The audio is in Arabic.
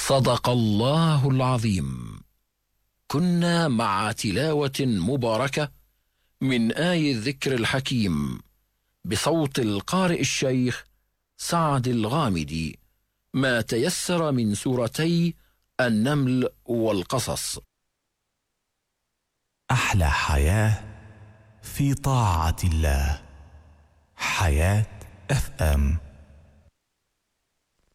صدق الله العظيم. كنا مع تلاوة مباركة من آي الذكر الحكيم بصوت القارئ الشيخ سعد الغامدي، ما تيسر من سورتي النمل والقصص. أحلى حياة في طاعة الله. حياة FM.